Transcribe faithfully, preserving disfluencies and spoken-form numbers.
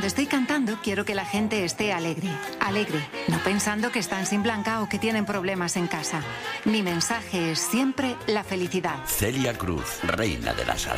estoy cantando, quiero que la gente esté alegre. Alegre, no pensando que están sin Blanca o que tienen problemas en casa. Mi mensaje es siempre la felicidad. Celia Cruz, reina de la salsa.